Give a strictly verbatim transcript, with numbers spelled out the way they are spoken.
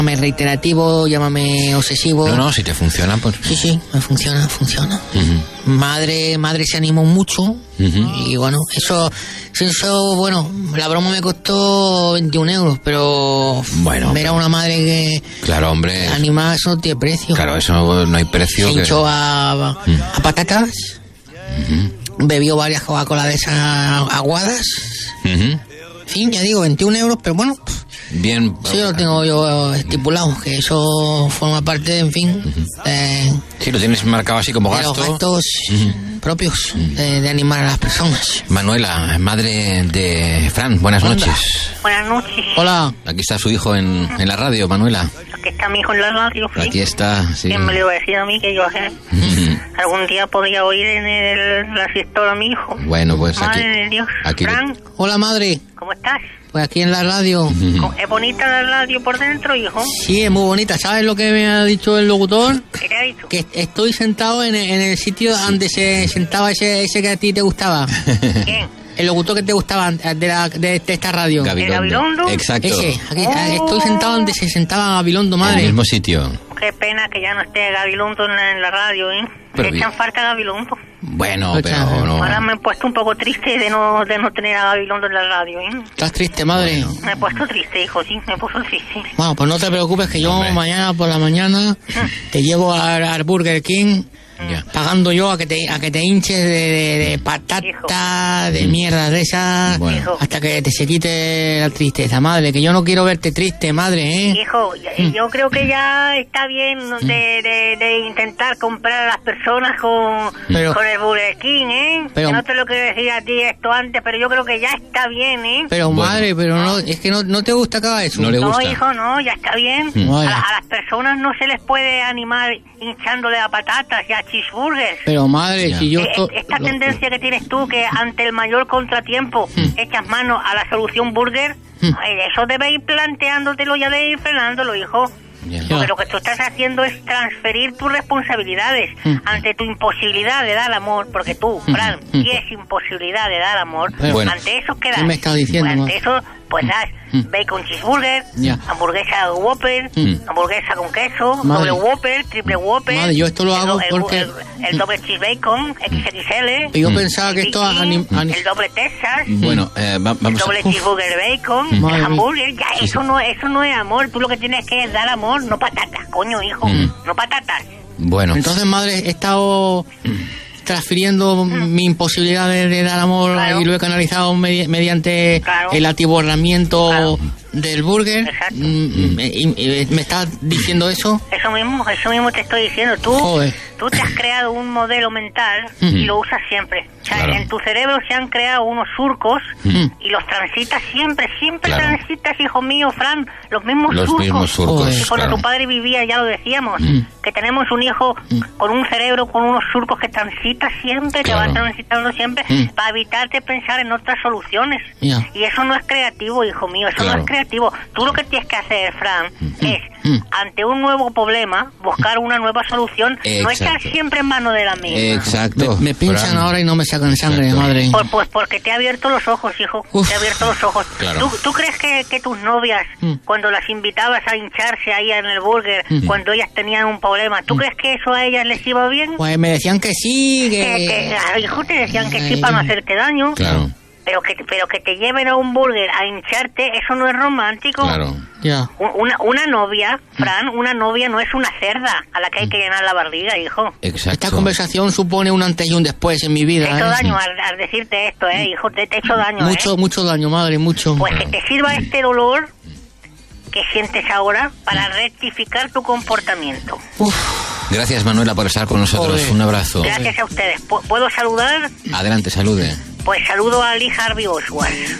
Llámame reiterativo, llámame obsesivo. No, no, si te funciona, pues... Sí, sí, me funciona, funciona. Uh-huh. Madre, madre se animó mucho. Uh-huh. Y bueno, eso, eso, bueno, la broma me costó veintiún euros, pero... Bueno. Ver a una madre que... Claro, hombre. Animada, eso no tiene precio. Claro, eso no, no hay precio. Se que... hinchó a, a, a patatas. Uh-huh. Bebió varias Coca-Cola de esas aguadas. Uh-huh. En fin, ya digo, veintiún euros, pero bueno... Bien. Sí, lo tengo yo estipulado, que eso forma parte, en fin, uh-huh. de, sí, lo tienes marcado así como gasto. De los gastos uh-huh. propios uh-huh. de, de animar a las personas. Manuela, madre de Fran, buenas Onda. noches. Buenas noches. Hola. Aquí está su hijo en, en la radio, Manuela. Aquí está mi hijo en la radio, ¿sí? Aquí está, sí. ¿Quién me lo iba a decir a mí que yo eh? uh-huh. algún día podía oír en el asistor a mi hijo? Bueno, pues Madre aquí... de Dios. Aquí Fran. Hola, madre. ¿Cómo estás? Pues aquí en la radio. Uh-huh. ¿Es bonita la radio por dentro, hijo? Sí, es muy bonita. ¿Sabes lo que me ha dicho el locutor? ¿Qué te ha dicho? Que estoy sentado en, en el sitio sí. donde se sentaba ese, ese que a ti te gustaba. ¿Quién? El locutor que te gustaba de, la, de, de esta radio. Gabilondo. ¿El Gabilondo? Exacto. Ese. Aquí, oh. Estoy sentado donde se sentaba Gabilondo, madre. En el mismo sitio. Qué pena que ya no esté Gabilondo en la, en la radio, ¿eh? Pero Me echan falta Gabilondo. Bueno, Lo pero echan. no... Ahora me he puesto un poco triste de no de no tener a Gabilondo en la radio, ¿eh? ¿Estás triste, madre? Bueno. Me he puesto triste, hijo, sí, me he puesto triste. Bueno, pues no te preocupes que yo Hombre. mañana por la mañana te llevo al, al Burger King, Ya. pagando yo a que te a que te hinches de, de, de patata, de mierda de esas, Bueno. hasta que te se quite la tristeza, madre, que yo no quiero verte triste, madre, ¿eh? Hijo, yo creo que ya está bien de, de, de intentar comprar a las personas con, Pero- con el Burger King, ¿eh? Pero- Que no te lo quiero decir a ti esto antes, pero yo creo que ya está bien, ¿eh? Pero Bueno. madre, pero no, es que no, no te gusta que haga eso. No le No, gusta. hijo, no, ya está bien. Mm. A, la- a las personas no se les puede animar hinchándole a patatas y a cheeseburgers. Pero madre, Ya. si yo Eh, esto- Esta lo- tendencia que tienes tú, que ante el mayor contratiempo echas mano a la solución burger, Mm. ay, eso debe ir planteándotelo ya de ir frenándolo, hijo. Ya. Porque lo que tú estás haciendo es transferir tus responsabilidades Mm. ante tu imposibilidad de dar amor, porque tú, Fran, Mm. tienes imposibilidad de dar amor. Pero- Bueno. Ante eso, ¿qué das? ¿Qué me estás diciendo, Pues ante ma? eso, pues das Mm. bacon cheeseburger, Ya. hamburguesa Whopper, Mm. hamburguesa con queso, Madre. doble Whopper, triple Whopper. Madre, yo esto lo el- hago el, porque- El, el doble cheese bacon, equis equis ele. yo Mm. pensaba que esto anim- anim- El doble Texas. Bueno, eh, va- El vamos a... doble cheeseburger bacon, Madre el mía. hamburger, ya, eso no, eso no es amor. Tú lo que tienes que es dar amor, no patatas, coño, hijo, Mm. no patatas. Bueno. Entonces, madre, he estado transfiriendo mi imposibilidad de, de dar amor Claro. y lo he canalizado medi- mediante Claro. el atiborramiento Claro. del burger. Exacto. Mm, y- y- ¿Me estás diciendo eso? Eso mismo, eso mismo te estoy diciendo. Tú, Joder. tú te has creado un modelo mental Mm. y lo usas siempre. O sea, Claro. en tu cerebro se han creado unos surcos Mm. y los transitas siempre, siempre Claro. transitas, hijo mío, Fran, los mismos Los surcos. mismos surcos, Joder. Y cuando claro. tu padre vivía, ya lo decíamos, Mm. que tenemos un hijo con un cerebro, con unos surcos que transita siempre, que Claro. va transitando siempre, Mm. para evitarte pensar en otras soluciones. Ya. Y eso no es creativo, hijo mío, eso Claro. no es creativo. Tú lo que tienes que hacer, Fran, es, Mm. ante un nuevo problema, buscar una nueva solución, no Exacto. estar siempre en mano de la misma. Exacto. Me, me pinchan Fran. ahora y no me sacan sangre, Exacto. madre. Por, pues porque te ha abierto los ojos, hijo. Uf. Te ha abierto los ojos. Claro. ¿Tú, tú crees que, que tus novias, Mm. cuando las invitabas a hincharse ahí en el burger, Mm. cuando ellas tenían un problema, ¿tú crees que eso a ellas les iba bien? Pues me decían que sí, Que, que... que a hijo te decían que sí Ay. para no hacerte daño. Claro, Pero que, pero que te lleven a un burger a hincharte, eso no es romántico. claro. Ya. U- Una, una novia, Fran, una novia no es una cerda a la que hay que llenar la barriga, hijo. Exacto. Esta conversación supone un antes y un después en mi vida. Te he hecho ¿eh? daño al, al decirte esto, eh, hijo, te, te he hecho daño, Mucho, eh. mucho daño, madre, mucho. Pues que te sirva este dolor que sientes ahora para rectificar tu comportamiento. Uf, Gracias, Manuela, por estar con nosotros. Joder. Un abrazo. Gracias a ustedes. ¿Pu- ¿Puedo saludar? Adelante, salude. Pues saludo a Lee Harvey Oswald.